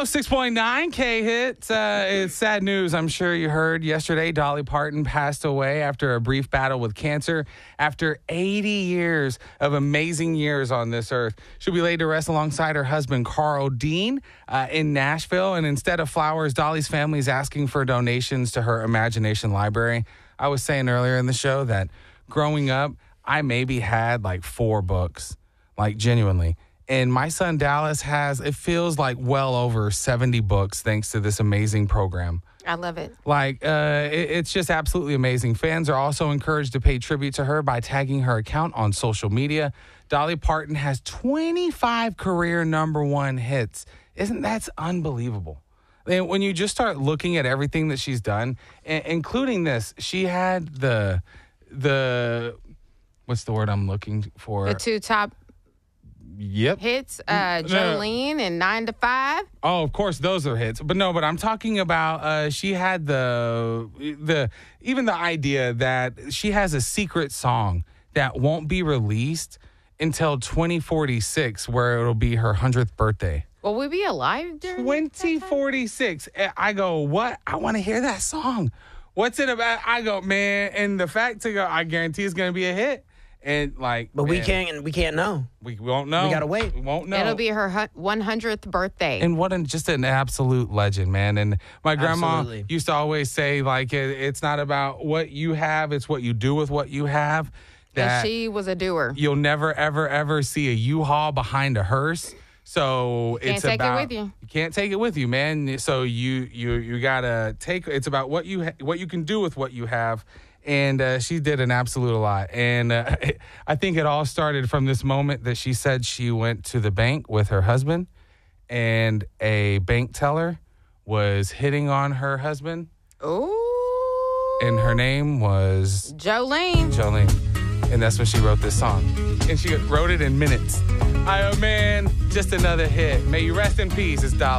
106.9 K-Hits. It's sad news. I'm sure you heard yesterday Dolly Parton passed away after a brief battle with cancer after 80 years of amazing years on this earth. She'll be laid to rest alongside her husband, Carl Dean, in Nashville. And instead of flowers, Dolly's family is asking for donations to her Imagination Library. I was saying earlier in the show that growing up, I maybe had like 4 books, like genuinely. And my son Dallas has, it feels like well over 70 books thanks to this amazing program. I love it. Like, it's just absolutely amazing. Fans are also encouraged to pay tribute to her by tagging her account on social media. Dolly Parton has 25 career #1 hits. That's unbelievable. And when you just start looking at everything that she's done, including this, she had the what's the word I'm looking for? The 2 top hits, Jolene and 9 to 5. Oh, of course, those are hits. But I'm talking about she had the idea that she has a secret song that won't be released until 2046, where it'll be her 100th birthday. Will we be alive during 2046? I go, what? I want to hear that song. What's it about? I go, man, and the fact to go, I guarantee it's going to be a hit. And but we can't know. We won't know. We gotta wait. We won't know. It'll be her 100th birthday. And just an absolute legend, man. And my grandma used to always say, like, it's not about what you have, it's what you do with what you have. And she was a doer. You'll never, ever, ever see a U-Haul behind a hearse. So it's about, take it with you. You can't take it with you, man. So you gotta take. It's about what you can do with what you have. And she did an absolute lot. And I think it all started from this moment that she said she went to the bank with her husband, and a bank teller was hitting on her husband. Oh. And her name was Jolene. And that's when she wrote this song. And she wrote it in minutes. Man, just another hit. May you rest in peace. It's Dolly.